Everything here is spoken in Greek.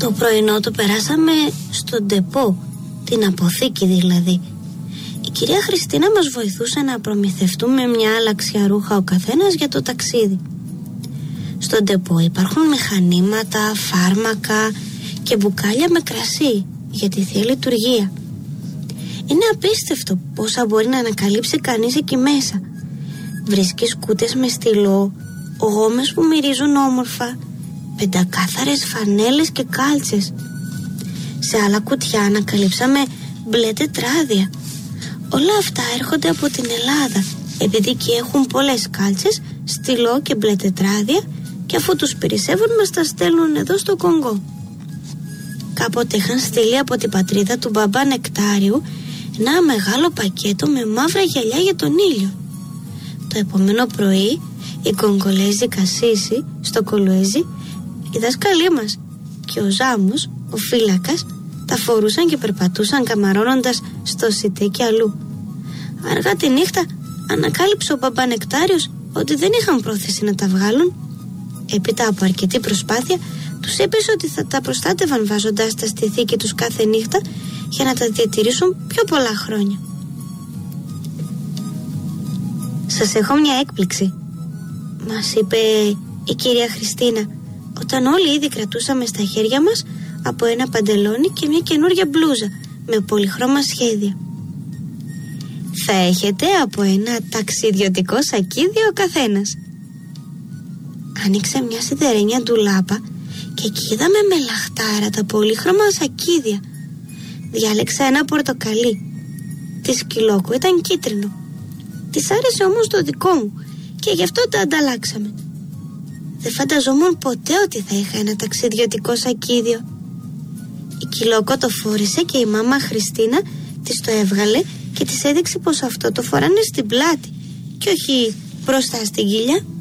Το πρωινό το περάσαμε στον ντεπό, την αποθήκη δηλαδή. Η κυρία Χριστίνα μας βοηθούσε να προμηθευτούμε μια άλλαξια ρούχα ο καθένας για το ταξίδι. Στον ντεπό υπάρχουν μηχανήματα, φάρμακα και μπουκάλια με κρασί για τη Θεία Λειτουργία. Είναι απίστευτο πόσα μπορεί να ανακαλύψει κανείς εκεί μέσα. Βρίσκεις κούτες με στυλό, γόμες που μυρίζουν όμορφα, πεντακάθαρες φανέλες και κάλτσες. Σε άλλα κουτιά ανακαλύψαμε μπλε τετράδια. Όλα αυτά έρχονται από την Ελλάδα, επειδή εκεί έχουν πολλές κάλτσες, στυλό και μπλε τετράδια, και αφού τους περισσεύουν μας τα στέλνουν εδώ στο Κονγκό. Κάποτε είχαν στείλει από την πατρίδα του μπαμπά Νεκτάριου ένα μεγάλο πακέτο με μαύρα γυαλιά για τον ήλιο. Το επόμενο πρωί η Κογκολέζη Κασίση στο Κολουέζι, οι δάσκαλοι μας και ο Ζάμος, ο φύλακας, τα φορούσαν και περπατούσαν καμαρώνοντας στο Σιτέ και αλλού. Αργά τη νύχτα ανακάλυψε ο μπαμπά Νεκτάριος ότι δεν είχαν πρόθεση να τα βγάλουν. Έπειτα από αρκετή προσπάθεια τους έπεσε ότι θα τα προστάτευαν βάζοντάς τα στη θήκη τους κάθε νύχτα για να τα διατηρήσουν πιο πολλά χρόνια. «Σας έχω μια έκπληξη», μας είπε η κυρία Χριστίνα, όταν όλοι ήδη κρατούσαμε στα χέρια μας από ένα παντελόνι και μια καινούρια μπλούζα με πολυχρώμα σχέδια. «Θα έχετε από ένα ταξιδιωτικό σακίδιο ο καθένας». Άνοιξε μια σιδερένια ντουλάπα και εκεί είδαμε με λαχτάρα τα πολύχρωμα σακίδια. Διάλεξα ένα πορτοκαλί. Τη σκυλόκου ήταν κίτρινο. Της άρεσε όμως το δικό μου και γι' αυτό τα ανταλλάξαμε. Δεν φανταζόμουν ποτέ ότι θα είχα ένα ταξιδιωτικό σακίδιο. Η Κυλόκο το φόρεσε και η μάμα Χριστίνα της το έβγαλε και της έδειξε πως αυτό το φοράνε στην πλάτη και όχι μπροστά στην κοιλιά.